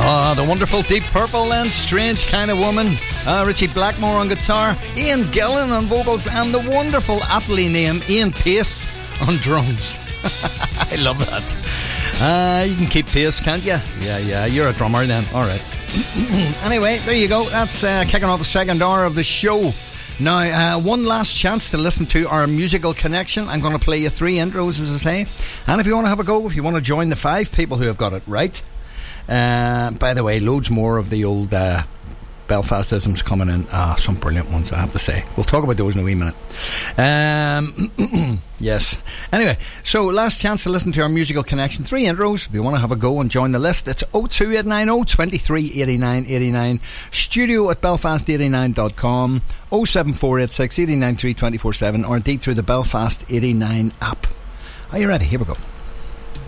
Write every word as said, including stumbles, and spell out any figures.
Oh, the wonderful Deep Purple and Strange Kind of Woman. Uh, Richie Blackmore on guitar, Ian Gillan on vocals, and the wonderful aptly named Ian Pace on drums. I love that. Uh, you can keep pace, can't you? Yeah, yeah, you're a drummer then. All right. Anyway, there you go. That's uh, kicking off the second hour of the show. Now, uh, one last chance to listen to our musical connection. I'm going to play you three intros, as I say. And if you want to have a go, if you want to join the five people who have got it right. Uh, by the way, loads more of the old uh, Belfastisms coming in. Ah, some brilliant ones, I have to say. We'll talk about those in a wee minute. Um, yes. Anyway, so last chance to listen to our musical connection. Three intros. If you want to have a go and join the list, it's oh two eight nine oh, two three eight nine eight nine. Studio at belfast eighty-nine dot com. oh seven four eight six eight nine three two four seven, or indeed through the Belfast eighty-nine app. Are you ready? Here we go.